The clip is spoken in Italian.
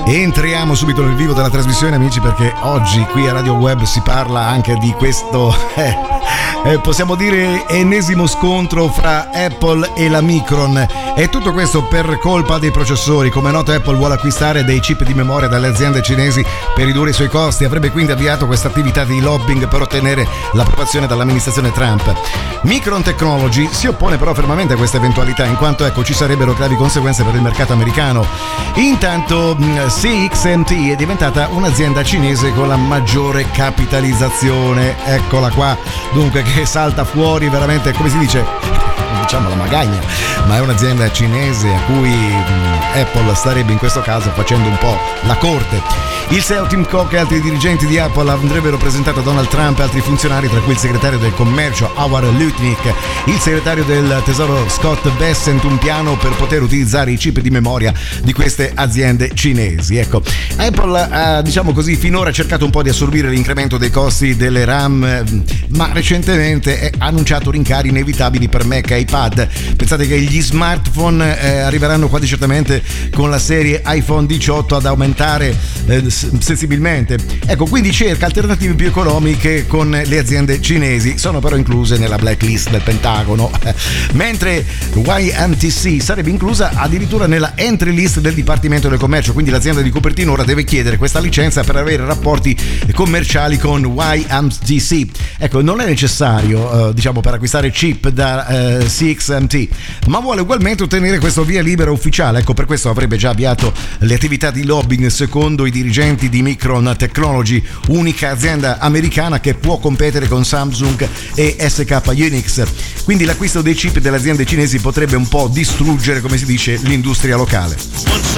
Entriamo subito nel vivo della trasmissione, amici, perché oggi qui a Radio Web si parla anche di questo possiamo dire ennesimo scontro fra Apple e la Micron, e tutto questo per colpa dei processori. Come è noto, Apple vuole acquistare dei chip di memoria dalle aziende cinesi per ridurre i suoi costi. Avrebbe quindi avviato questa attività di lobbying per ottenere l'approvazione dall'amministrazione Trump. Micron Technology si oppone però fermamente a questa eventualità, in quanto ci sarebbero gravi conseguenze per il mercato americano. Intanto CXMT è diventata un'azienda cinese con la maggiore capitalizzazione, eccola qua, dunque, che salta fuori veramente, come si dice, diciamo la magagna, ma è un'azienda cinese a cui Apple starebbe in questo caso facendo un po' la corte. Il CEO Tim Cook e altri dirigenti di Apple andrebbero presentati a Donald Trump e altri funzionari, tra cui il segretario del commercio Howard Lutnick, il segretario del tesoro Scott Bessent, un piano per poter utilizzare i chip di memoria di queste aziende cinesi. Ecco, Apple ha, diciamo così, finora cercato un po' di assorbire l'incremento dei costi delle RAM, ma recentemente ha annunciato rincari inevitabili per Mac e iPad. Pensate che gli smartphone arriveranno quasi certamente con la serie iPhone 18 ad aumentare sensibilmente. Ecco, quindi cerca alternative più economiche con le aziende cinesi, sono però incluse nella blacklist del Pentagono, mentre YMTC sarebbe inclusa addirittura nella entry list del Dipartimento del Commercio. Quindi l'azienda di Cupertino ora deve chiedere questa licenza per avere rapporti commerciali con YMTC. Ecco, non è necessario diciamo per acquistare chip da CXMT, ma vuole ugualmente ottenere questo via libera ufficiale. Ecco, per questo avrebbe già avviato le attività di lobbying secondo i dirigenti di Micron Technology, unica azienda americana che può competere con Samsung e SK Hynix. Quindi l'acquisto dei chip delle aziende cinesi potrebbe un po' distruggere, come si dice, l'industria locale.